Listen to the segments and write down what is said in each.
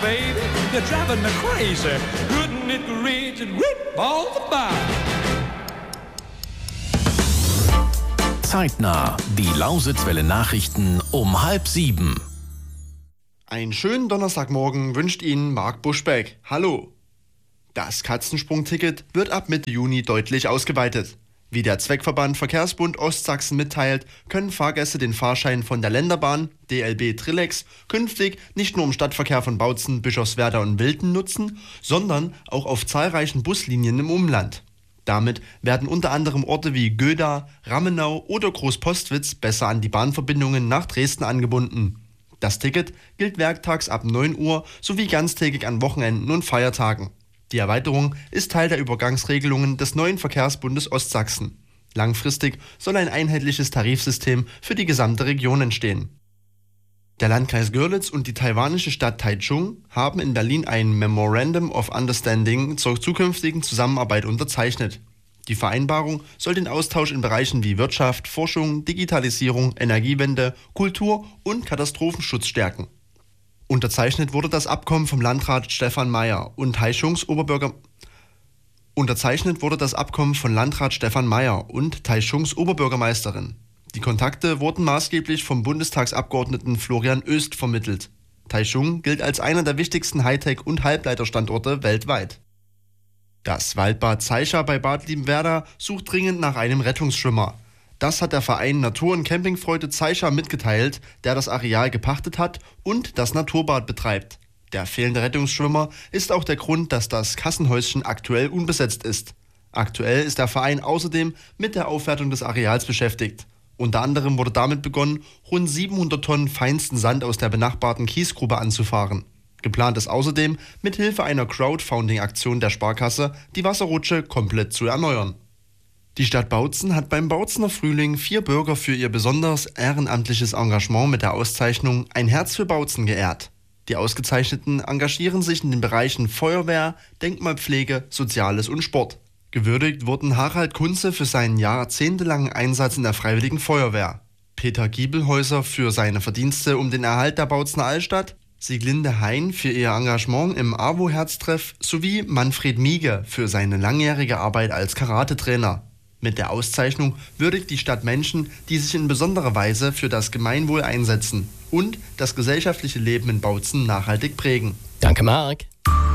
baby, you're driving me crazy. Couldn't it reach and rip all the bar? Zeitnah, die Lausitzwelle Nachrichten um 6:30. Einen schönen Donnerstagmorgen wünscht Ihnen Marc Buschbeck. Hallo. Das Katzensprung-Ticket wird ab Mitte Juni deutlich ausgeweitet. Wie der Zweckverband Verkehrsbund Ostsachsen mitteilt, können Fahrgäste den Fahrschein von der Länderbahn DLB Trillex künftig nicht nur im Stadtverkehr von Bautzen, Bischofswerda und Wilten nutzen, sondern auch auf zahlreichen Buslinien im Umland. Damit werden unter anderem Orte wie Göda, Rammenau oder Großpostwitz besser an die Bahnverbindungen nach Dresden angebunden. Das Ticket gilt werktags ab 9 Uhr sowie ganztägig an Wochenenden und Feiertagen. Die Erweiterung ist Teil der Übergangsregelungen des neuen Verkehrsbundes Ostsachsen. Langfristig soll ein einheitliches Tarifsystem für die gesamte Region entstehen. Der Landkreis Görlitz und die taiwanische Stadt Taichung haben in Berlin ein Memorandum of Understanding zur zukünftigen Zusammenarbeit unterzeichnet. Die Vereinbarung soll den Austausch in Bereichen wie Wirtschaft, Forschung, Digitalisierung, Energiewende, Kultur und Katastrophenschutz stärken. Unterzeichnet wurde das Abkommen vom Landrat Stefan Mayer und Taichungs Oberbürgermeisterin. Die Kontakte wurden maßgeblich vom Bundestagsabgeordneten Florian Oest vermittelt. Taichung gilt als einer der wichtigsten Hightech- und Halbleiterstandorte weltweit. Das Waldbad Zeischa bei Bad Liebenwerda sucht dringend nach einem Rettungsschwimmer. Das hat der Verein Natur- und Campingfreude Zeischa mitgeteilt, der das Areal gepachtet hat und das Naturbad betreibt. Der fehlende Rettungsschwimmer ist auch der Grund, dass das Kassenhäuschen aktuell unbesetzt ist. Aktuell ist der Verein außerdem mit der Aufwertung des Areals beschäftigt. Unter anderem wurde damit begonnen, rund 700 Tonnen feinsten Sand aus der benachbarten Kiesgrube anzufahren. Geplant ist außerdem, mit Hilfe einer Crowdfunding-Aktion der Sparkasse die Wasserrutsche komplett zu erneuern. Die Stadt Bautzen hat beim Bautzener Frühling 4 Bürger für ihr besonderes ehrenamtliches Engagement mit der Auszeichnung Ein Herz für Bautzen geehrt. Die Ausgezeichneten engagieren sich in den Bereichen Feuerwehr, Denkmalpflege, Soziales und Sport. Gewürdigt wurden Harald Kunze für seinen jahrzehntelangen Einsatz in der Freiwilligen Feuerwehr, Peter Giebelhäuser für seine Verdienste um den Erhalt der Bautzener Altstadt, Sieglinde Hein für ihr Engagement im AWO-Herztreff sowie Manfred Miege für seine langjährige Arbeit als Karatetrainer. Mit der Auszeichnung würdigt die Stadt Menschen, die sich in besonderer Weise für das Gemeinwohl einsetzen und das gesellschaftliche Leben in Bautzen nachhaltig prägen. Danke, Marc.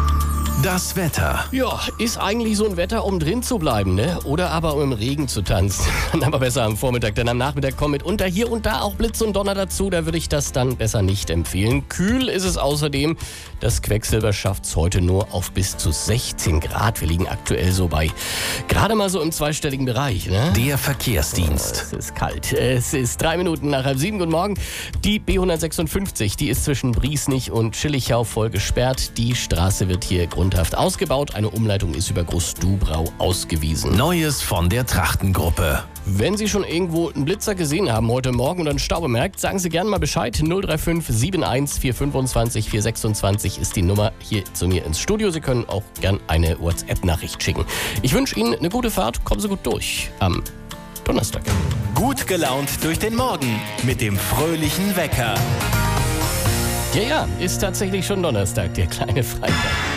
Das Wetter. Ja, ist eigentlich so ein Wetter, um drin zu bleiben, ne? Oder aber um im Regen zu tanzen. Dann aber besser am Vormittag, denn am Nachmittag kommt mitunter hier und da auch Blitz und Donner dazu. Da würde ich das dann besser nicht empfehlen. Kühl ist es außerdem. Das Quecksilber schafft es heute nur auf bis zu 16 Grad. Wir liegen aktuell so bei gerade mal so im zweistelligen Bereich, ne? Der Verkehrsdienst. Es ist kalt. Es ist 3 Minuten nach 6:30. Guten Morgen. Die B156, die ist zwischen Briesnich und Schillichau voll gesperrt. Die Straße wird hier grundhaft ausgebaut. Eine Umleitung ist über Groß-Dubrau ausgewiesen. Neues von der Trachtengruppe. Wenn Sie schon irgendwo einen Blitzer gesehen haben heute Morgen oder einen Stau bemerkt, sagen Sie gerne mal Bescheid. 035 71 425 426 ist die Nummer hier zu mir ins Studio. Sie können auch gern eine WhatsApp-Nachricht schicken. Ich wünsche Ihnen eine gute Fahrt. Kommen Sie gut durch am Donnerstag. Gut gelaunt durch den Morgen mit dem fröhlichen Wecker. Ja, ist tatsächlich schon Donnerstag, der kleine Freitag.